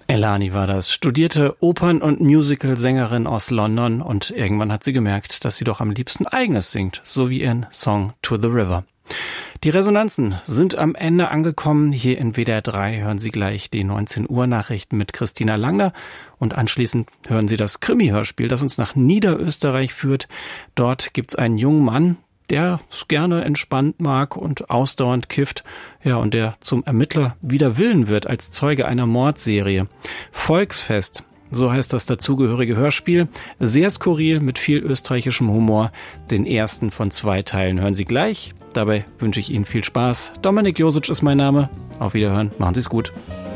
Elani war das, studierte Opern- und Musical-Sängerin aus London und irgendwann hat sie gemerkt, dass sie doch am liebsten eigenes singt, so wie ihren Song To the River. Die Resonanzen sind am Ende angekommen. Hier in WDR 3 hören Sie gleich die 19 Uhr Nachrichten mit Christina Langner und anschließend hören Sie das Krimi-Hörspiel, das uns nach Niederösterreich führt. Dort gibt's einen jungen Mann, der es gerne entspannt mag und ausdauernd kifft, ja, und der zum Ermittler wider Willen wird als Zeuge einer Mordserie. Volksfest, so heißt das dazugehörige Hörspiel. Sehr skurril, mit viel österreichischem Humor. Den ersten von 2 Teilen hören Sie gleich. Dabei wünsche ich Ihnen viel Spaß. Dominik Josic ist mein Name. Auf Wiederhören, machen Sie es gut.